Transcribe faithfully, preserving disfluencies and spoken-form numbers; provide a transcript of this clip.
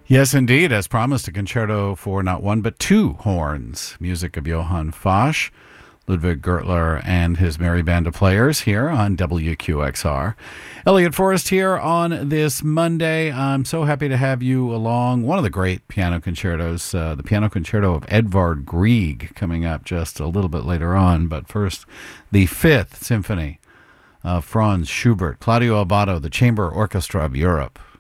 Yes, indeed. As promised, a concerto for not one but two horns. Music of Johann Fosch, Ludwig Gertler, and his merry band of players here on W Q X R. Elliot Forrest here on this Monday. I'm so happy to have you along. One of the great piano concertos, uh, the piano concerto of Edvard Grieg, coming up just a little bit later on. But first, the Fifth Symphony of Franz Schubert, Claudio Abbado, the Chamber Orchestra of Europe.